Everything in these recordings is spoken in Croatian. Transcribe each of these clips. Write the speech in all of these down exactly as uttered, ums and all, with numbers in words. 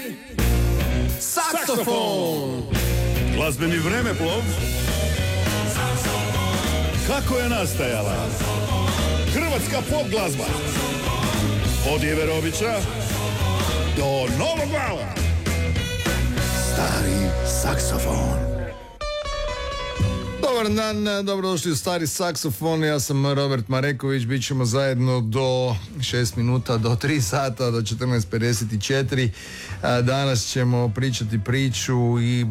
Saksofon. Glazbeni vremeplov. Kako je nastajala hrvatska pop glazba od Jeverovića do Novog vala. Stari saksofon. Dobar dan, dobrodošli u Stari saksofon. Ja sam Robert Mareković, bit ćemo zajedno do šest minuta, do tri sata, do četrnaest pedeset četiri. Danas ćemo pričati priču i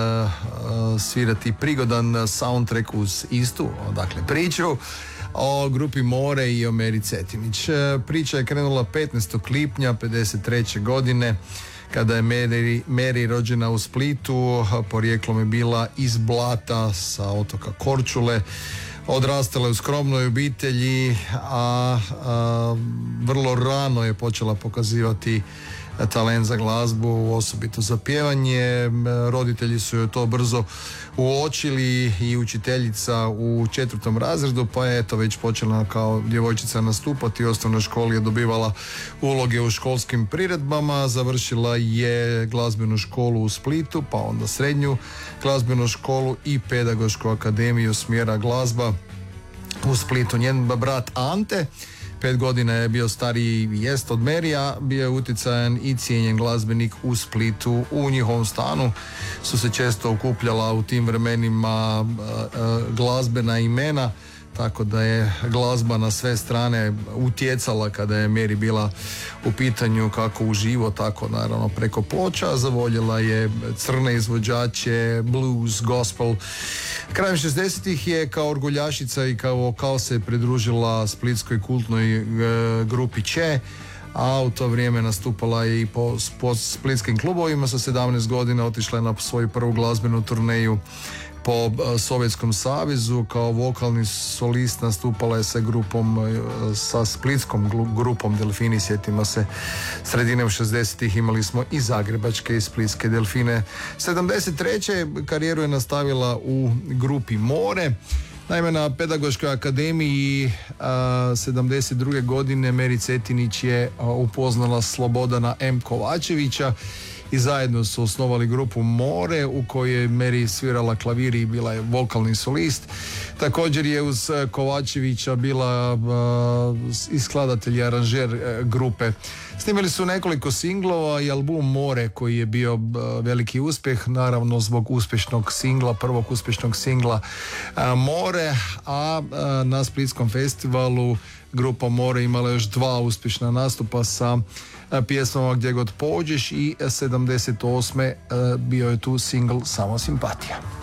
uh, svirati prigodan soundtrack uz istu, dakle priču o grupi More i o Meri Cetinić. Priča je krenula petnaestog lipnja pedeset treće godine, kada je Meri, Meri rođena u Splitu. Porijeklom je bila iz Blata sa otoka Korčule. Odrastala je u skromnoj obitelji, a, a vrlo rano je počela pokazivati talent za glazbu, osobito za pjevanje. Roditelji su joj to brzo uočili i učiteljica u četvrtom razredu, pa je eto već počela kao djevojčica nastupati. U osnovnoj školi je dobivala uloge u školskim priredbama, završila je glazbenu školu u Splitu, pa onda srednju glazbenu školu i pedagošku akademiju smjera glazba u Splitu. Njen brat Ante pet godina je bio stariji jest od Merija, bio je utjecajan i cijenjen glazbenik u Splitu. U njihovom stanu su se često okupljala u tim vremenima uh, uh, glazbena imena, tako da je glazba na sve strane utjecala kada je Meri bila u pitanju, kako uživo, tako naravno preko ploča. Zavoljela je crne izvođače, blues, gospel. Krajem šezdesetih je kao orguljašica i kao vokal se pridružila splitskoj kultnoj e, grupi Če, a u to vrijeme nastupala je i po, po splitskim klubovima. Sa sedamnaest godina otišla je na svoju prvu glazbenu turneju po Sovjetskom savezu. Kao vokalni solist nastupala je sa grupom, sa splitskom grupom Delfini. Sjetimo se, sredine u šezdesetih imali smo i zagrebačke i splitske Delfine. sedamdeset treće karijeru je nastavila u grupi More. Naime, na Pedagoškoj akademiji a, sedamdeset druge godine Meri Cetinić je a, upoznala Slobodana M. Kovačevića i zajedno su osnovali grupu More, u kojoj je Meri svirala klavir i bila je vokalni solist. Također je uz Kovačevića bila uh, i skladatelj i aranžer uh, grupe. Snimili su nekoliko singlova i album More, koji je bio uh, veliki uspjeh, naravno zbog uspješnog singla, prvog uspješnog singla uh, More, a uh, na Splitskom festivalu grupa More imala još dva uspješna nastupa sa pjesmama Gdje god pođeš, i sedamdeset osme bio je tu singl Samo simpatija.